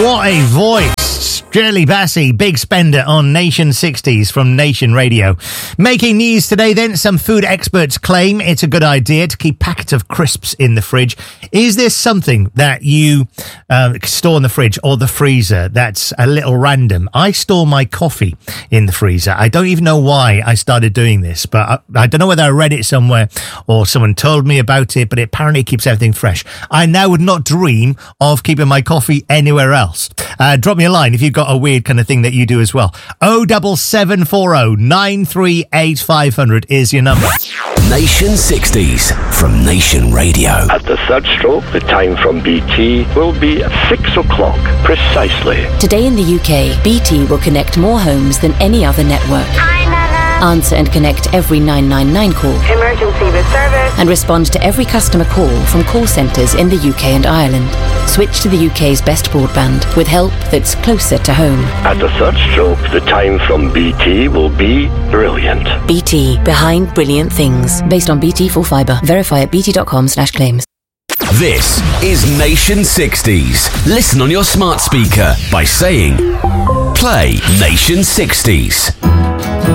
What a voice. Shirley Bassey, Big Spender on Nation 60s from Nation Radio. Making news today then, some food experts claim it's a good idea to keep packets of crisps in the fridge. Is this something that you store in the fridge or the freezer that's a little random? I store my coffee in the freezer. I don't even know why I started doing this, but I don't know whether I read it somewhere or someone told me about it, but it apparently keeps everything fresh. I now would not dream of keeping my coffee anywhere else. Drop me a line if you've got a weird kind of thing that you do as well. 07740 938 500 is your number. Nation 60s from Nation Radio. At the third stroke, the time from BT will be 6 o'clock precisely. Today in the UK, BT will connect more homes than any other network. Answer and connect every 999 call. Emergency with service. And respond to every customer call from call centres in the UK and Ireland. Switch to the UK's best broadband with help that's closer to home. At the third stroke, the time from BT will be brilliant. BT, behind brilliant things. Based on BT Full Fibre. Verify at bt.com/claims. This is Nation 60s. Listen on your smart speaker by saying, play Nation 60s.